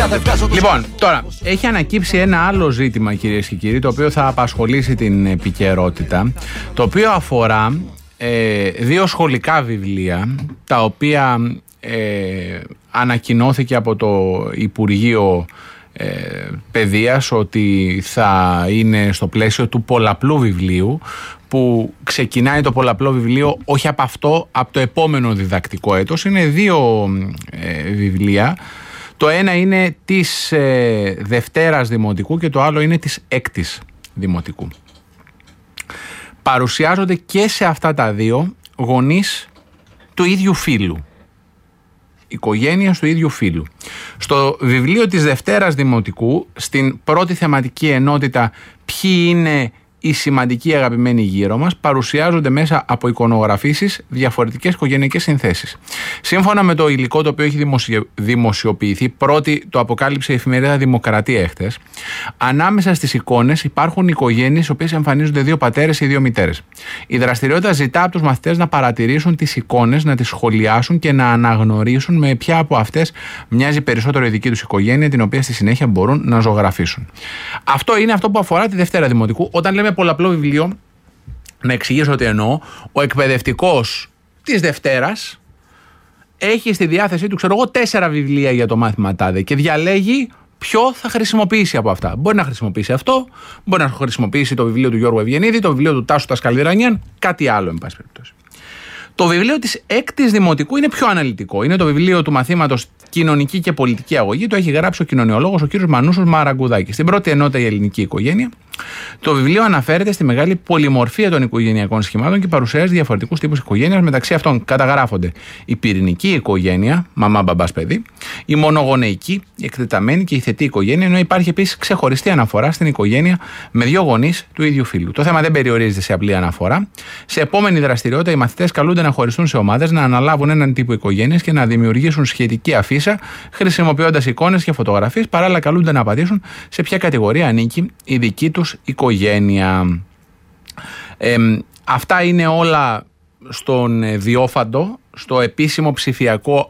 Λοιπόν, τώρα έχει ανακύψει ένα άλλο ζήτημα, κυρίες και κύριοι, το οποίο θα απασχολήσει την επικαιρότητα, το οποίο αφορά δύο σχολικά βιβλία, τα οποία ανακοινώθηκε από το Υπουργείο Παιδείας ότι θα είναι στο πλαίσιο του πολλαπλού βιβλίου, που ξεκινάει το πολλαπλό βιβλίο όχι από αυτό, από το επόμενο διδακτικό έτος. Είναι δύο βιβλία. Το ένα είναι της Δευτέρας Δημοτικού και το άλλο είναι της Έκτης Δημοτικού. Παρουσιάζονται και σε αυτά τα δύο γονείς του ίδιου φύλου. Οικογένειας του ίδιου φύλου. Στο βιβλίο της Δευτέρας Δημοτικού, στην πρώτη θεματική ενότητα «Ποιοι είναι οι σημαντικοί αγαπημένοι γύρω μας», παρουσιάζονται μέσα από εικονογραφήσεις διαφορετικές οικογενειακές συνθέσεις. Σύμφωνα με το υλικό το οποίο έχει δημοσιοποιηθεί, πρώτη το αποκάλυψε η εφημερίδα Δημοκρατία εχθές, ανάμεσα στις εικόνες υπάρχουν οικογένειες στις οποίες εμφανίζονται δύο πατέρες ή δύο μητέρες. Η δραστηριότητα ζητά από τους μαθητές να παρατηρήσουν τις εικόνες, να τις σχολιάσουν και να αναγνωρίσουν με ποια από αυτές μοιάζει περισσότερο η δική τους οικογένεια, την οποία στη συνέχεια μπορούν να ζωγραφίσουν. Αυτό είναι αυτό που αφορά τη Δευτέρα Δημοτικού. Όταν λέμε πολλαπλό βιβλίο, να εξηγήσω τι εννοώ, ο εκπαιδευτικός της Δευτέρας έχει στη διάθεσή του, 4 βιβλία για το μάθημα τάδε και διαλέγει ποιο θα χρησιμοποιήσει από αυτά. Μπορεί να χρησιμοποιήσει αυτό, μπορεί να χρησιμοποιήσει το βιβλίο του Γιώργου Ευγενίδη, το βιβλίο του Τάσου Τασκαλδηρανιάν, κάτι άλλο, εν πάση περιπτώσει. Το βιβλίο της Έκτης Δημοτικού είναι πιο αναλυτικό. Είναι το βιβλίο του μαθήματος Κοινωνική και Πολιτική Αγωγή. Το έχει γράψει ο κοινωνιολόγος ο κύριος Μανούσος Μαραγκουδάκης. Στην πρώτη ενότητα η ελληνική οικογένεια. Το βιβλίο αναφέρεται στη μεγάλη πολυμορφία των οικογενειακών σχημάτων και παρουσιάζει διαφορετικούς τύπους οικογένειας. Μεταξύ αυτών καταγράφονται η πυρηνική οικογένεια, μαμά, μπαμπάς, παιδί, η μονογονεϊκή, η εκτεταμένη και η θετή οικογένεια, ενώ υπάρχει επίσης ξεχωριστή αναφορά στην οικογένεια με δύο γονείς του ίδιου φύλου. Το θέμα δεν περιορίζεται σε απλή αναφορά. Σε επόμενη δραστηριότητα, οι μαθητές καλούνται να χωριστούν σε ομάδες, να αναλάβουν έναν τύπο οικογένειας και να δημιουργήσουν σχετική αφίσα χρησιμοποιώντας εικόνες και φωτογραφίες. Παράλληλα, καλούνται να απαντήσουν σε ποια κατηγορία ανήκει η δική τους οικογένεια. Αυτά είναι όλα στον διόφαντο, στο επίσημο ψηφιακό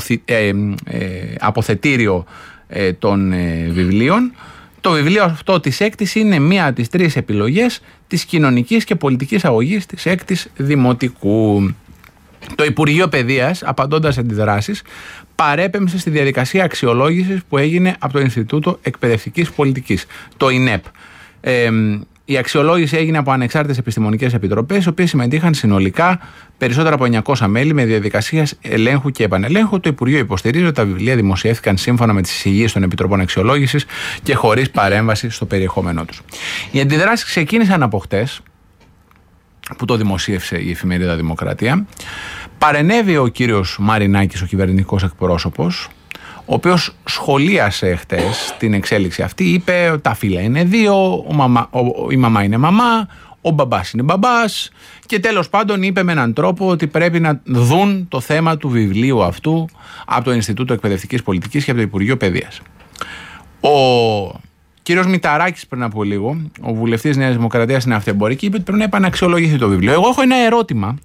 αποθετήριο των βιβλίων. Το βιβλίο αυτό της Έκτης είναι μία από τις 3 επιλογές της κοινωνικής και πολιτικής αγωγής της Έκτης Δημοτικού. Το Υπουργείο Παιδείας, απαντώντας αντιδράσεις, παρέπεμψε στη διαδικασία αξιολόγησης που έγινε από το Ινστιτούτο Εκπαιδευτικής Πολιτικής, το ΙΝΕΠ. Η αξιολόγηση έγινε από ανεξάρτητες επιστημονικές επιτροπές, οι οποίες συμμετείχαν συνολικά περισσότερα από 900 μέλη με διαδικασίες ελέγχου και επανελέγχου. Το Υπουργείο υποστηρίζει ότι τα βιβλία δημοσιεύθηκαν σύμφωνα με τις εισηγήσεις των επιτροπών αξιολόγησης και χωρίς παρέμβαση στο περιεχόμενό τους. Οι αντιδράσεις ξεκίνησαν από χτες, που το δημοσίευσε η εφημερίδα Δημοκρατία. Παρενέβη ο κύριος Μαρινάκης, ο κυβερνητικός εκπρόσωπος, ο οποίος σχολίασε χτες την εξέλιξη αυτή. Είπε τα φύλλα είναι δύο, η μαμά είναι μαμά, ο μπαμπάς είναι μπαμπάς, και τέλος πάντων είπε με έναν τρόπο ότι πρέπει να δουν το θέμα του βιβλίου αυτού από το Ινστιτούτο Εκπαιδευτικής Πολιτικής και από το Υπουργείο Παιδείας. Ο κύριος Μηταράκης πριν από λίγο, ο βουλευτής Νέας Δημοκρατίας στην Αυτεμπορική, είπε ότι πρέπει να επαναξιολογηθεί το βιβλίο. Εγώ έχω ένα ερώτημα.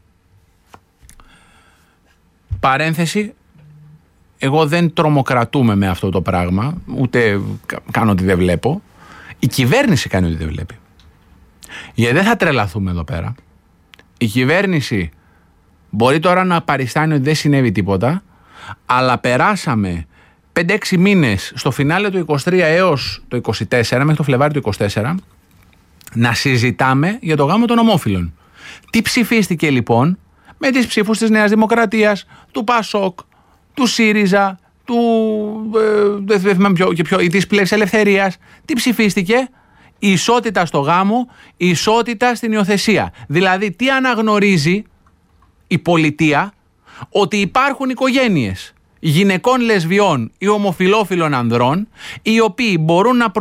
Παρένθεση, εγώ δεν τρομοκρατούμε με αυτό το πράγμα, ούτε κάνω ότι δεν βλέπω. Η κυβέρνηση κάνει ότι δεν βλέπει. Γιατί δεν θα τρελαθούμε εδώ πέρα. Η κυβέρνηση μπορεί τώρα να παριστάνει ότι δεν συνέβη τίποτα, αλλά περάσαμε 5-6 μήνες στο φινάλε του 23 έως το 24, μέχρι το Φλεβάρι του 24, να συζητάμε για το γάμο των ομόφυλων. Τι ψηφίστηκε λοιπόν με τις ψήφους της Νέας Δημοκρατίας, του ΠΑΣΟΚ, του ΣΥΡΙΖΑ, δεν θυμάμαι της Πλεύσης Ελευθερίας? Τι ψηφίστηκε? Η ισότητα στο γάμο, η ισότητα στην υιοθεσία. Δηλαδή, τι αναγνωρίζει η πολιτεία? Ότι υπάρχουν οικογένειες γυναικών λεσβιών ή ομοφυλόφιλων ανδρών, οι οποίοι μπορούν να